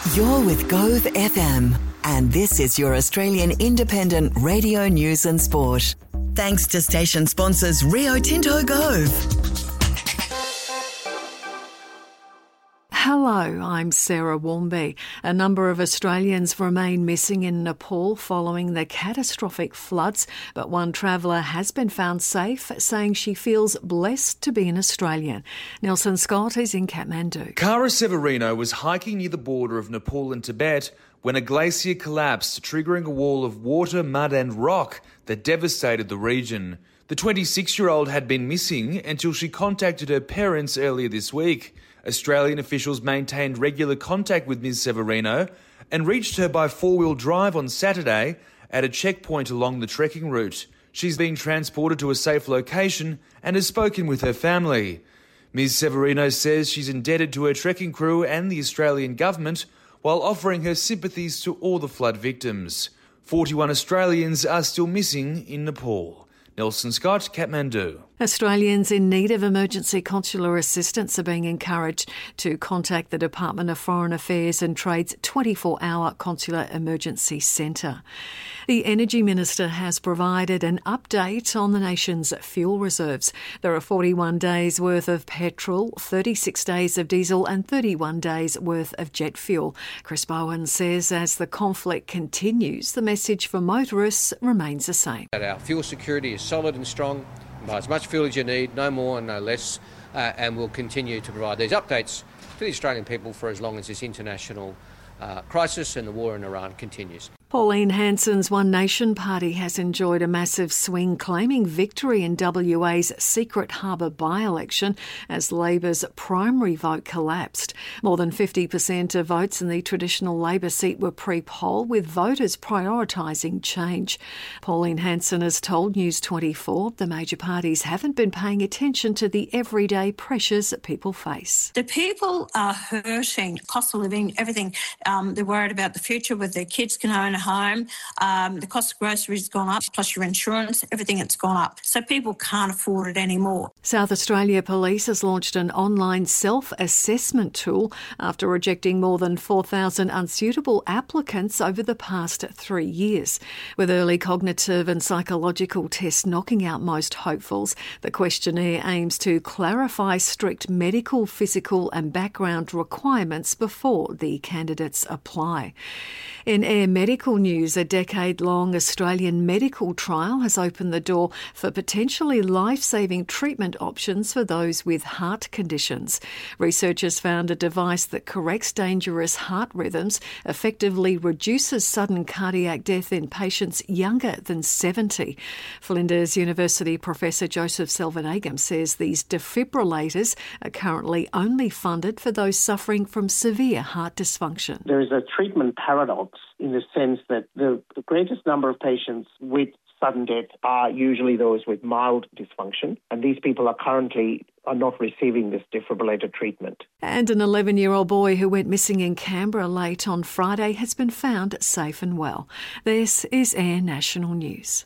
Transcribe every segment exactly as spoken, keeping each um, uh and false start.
You're with Gove F M, and this is your Australian independent radio news and sport. Thanks to station sponsors Rio Tinto Gove. Hello, I'm Sarah Warmby. A number of Australians remain missing in Nepal following the catastrophic floods, but one traveller has been found safe, saying she feels blessed to be an Australian. Nelson Scott is in Kathmandu. Cara Severino was hiking near the border of Nepal and Tibet when a glacier collapsed, triggering a wall of water, mud and rock that devastated the region. The twenty-six-year-old had been missing until she contacted her parents earlier this week. Australian officials maintained regular contact with Miz Severino and reached her by four-wheel drive on Saturday at a checkpoint along the trekking route. She's being transported to a safe location and has spoken with her family. Miz Severino says she's indebted to her trekking crew and the Australian government while offering her sympathies to all the flood victims. forty-one Australians are still missing in Nepal. Nelson Scott, Kathmandu. Australians in need of emergency consular assistance are being encouraged to contact the Department of Foreign Affairs and Trade's twenty-four hour Consular Emergency Centre. The Energy Minister has provided an update on the nation's fuel reserves. There are forty-one days worth of petrol, thirty-six days of diesel and thirty-one days worth of jet fuel. Chris Bowen says as the conflict continues, the message for motorists remains the same. Our fuel security is solid and strong. Buy as much fuel as you need, no more and no less, uh, and we'll continue to provide these updates to the Australian people for as long as this international uh, crisis and the war in Iran continues. Pauline Hanson's One Nation party has enjoyed a massive swing, claiming victory in W A's Secret Harbour by-election as Labor's primary vote collapsed. More than fifty percent of votes in the traditional Labor seat were pre-poll, with voters prioritising change. Pauline Hanson has told News twenty-four the major parties haven't been paying attention to the everyday pressures that people face. The people are hurting, cost of living, everything. Um, they're worried about the future, whether their kids can own a home. Um, the cost of groceries has gone up, plus your insurance, everything has gone up. So people can't afford it anymore. South Australia Police has launched an online self-assessment tool after rejecting more than four thousand unsuitable applicants over the past three years. With early cognitive and psychological tests knocking out most hopefuls, the questionnaire aims to clarify strict medical, physical and background requirements before the candidates apply. In Air Medical news, a decade-long Australian medical trial has opened the door for potentially life-saving treatment options for those with heart conditions. Researchers found a device that corrects dangerous heart rhythms, effectively reduces sudden cardiac death in patients younger than seventy. Flinders University Professor Joseph Selvanagam says these defibrillators are currently only funded for those suffering from severe heart dysfunction. There is a treatment paradox in the sense that the, the greatest number of patients with sudden death are usually those with mild dysfunction, and these people are currently are not receiving this defibrillator treatment. And an eleven-year-old boy who went missing in Canberra late on Friday has been found safe and well. This is Air National News.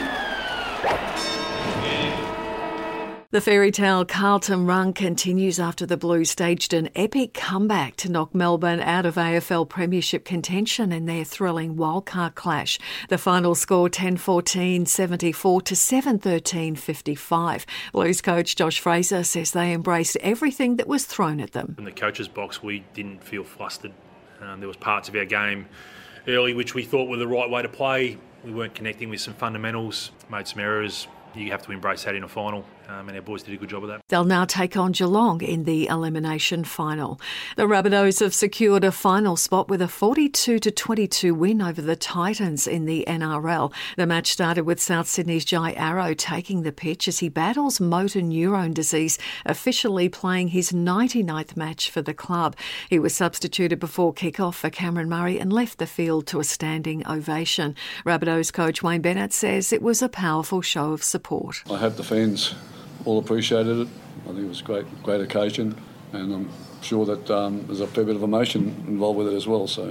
The fairy tale Carlton Run continues after the Blues staged an epic comeback to knock Melbourne out of A F L Premiership contention in their thrilling wildcard clash. The final score ten fourteen seventy-four to seven thirteen fifty-five. Blues coach Josh Fraser says they embraced everything that was thrown at them. In the coach's box, we didn't feel flustered. Um, there was parts of our game early which we thought were the right way to play. We weren't connecting with some fundamentals, made some errors. You have to embrace that in a final, um, and our boys did a good job of that. They'll now take on Geelong in the elimination final. The Rabbitohs have secured a final spot with a forty-two to twenty-two win over the Titans in the N R L. The match started with South Sydney's Jai Arrow taking the pitch as he battles motor neurone disease, officially playing his ninety-ninth match for the club. He was substituted before kick-off for Cameron Murray and left the field to a standing ovation. Rabbitohs coach Wayne Bennett says it was a powerful show of support. I hope the fans all appreciated it. I think it was a great, great occasion, and I'm sure that um, there's a fair bit of emotion involved with it as well. So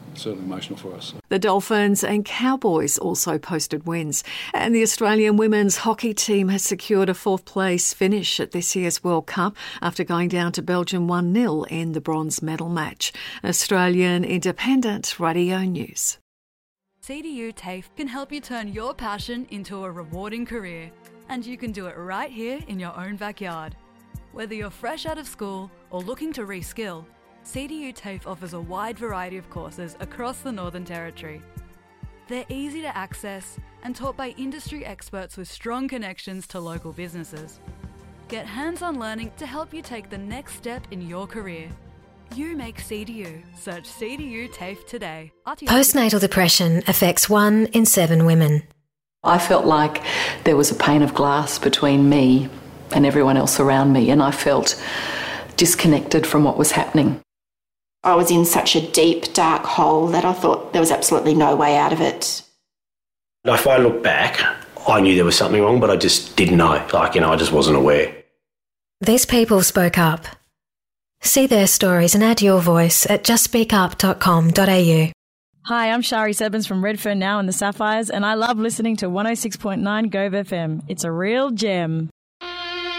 certainly emotional for us. The Dolphins and Cowboys also posted wins. And the Australian women's hockey team has secured a fourth place finish at this year's World Cup after going down to Belgium one nil in the bronze medal match. Australian Independent Radio News. C D U TAFE can help you turn your passion into a rewarding career. And you can do it right here in your own backyard. Whether you're fresh out of school or looking to reskill, C D U TAFE offers a wide variety of courses across the Northern Territory. They're easy to access and taught by industry experts with strong connections to local businesses. Get hands-on learning to help you take the next step in your career. You make C D U. Search C D U TAFE today. Postnatal depression affects one in seven women. I felt like there was a pane of glass between me and everyone else around me, and I felt disconnected from what was happening. I was in such a deep, dark hole that I thought there was absolutely no way out of it. If I look back, I knew there was something wrong, but I just didn't know. Like, you know, I just wasn't aware. These people spoke up. See their stories and add your voice at just speak up dot com dot a u. Hi, I'm Shari Sebens from Redfern Now and the Sapphires, and I love listening to one oh six point nine Gove F M. It's a real gem.